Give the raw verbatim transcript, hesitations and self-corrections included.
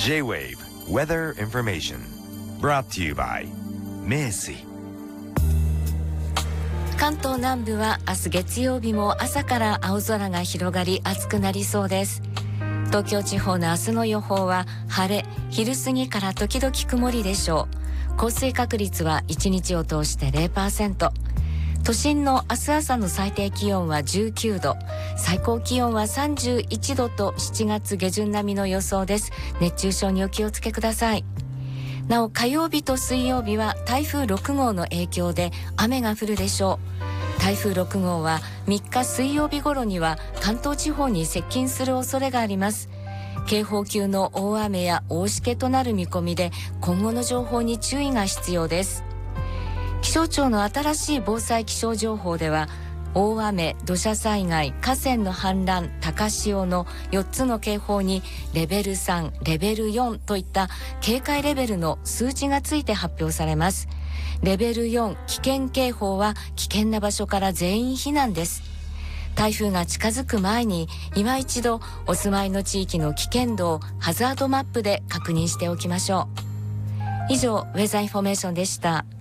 J-Wave Weather Information brought to you by 名水。 関東南部は明日月曜日も朝から青空が広がり暑くなりそうです。東京地方の明日の予報は晴れ、昼過ぎから時々曇りでしょう。降水確率はいちにちを通して ゼロパーセント。都心の明日朝の最低気温はじゅうきゅうど、最高気温はさんじゅういちどとしちがつ下旬並みの予想です。熱中症にお気をつけください。なお火曜日と水曜日は台風ろくごうの影響で雨が降るでしょう。台風ろくごうはみっか水曜日頃には関東地方に接近する恐れがあります。警報級の大雨や大しけとなる見込みで今後の情報に注意が必要です。気象庁の新しい防災気象情報では大雨、土砂災害、河川の氾濫、高潮のよっつの警報にレベルさん、レベルよんといった警戒レベルの数値がついて発表されます。レベルよん危険警報は危険な場所から全員避難です。台風が近づく前に今一度お住まいの地域の危険度をハザードマップで確認しておきましょう。以上、ウェザーインフォメーションでした。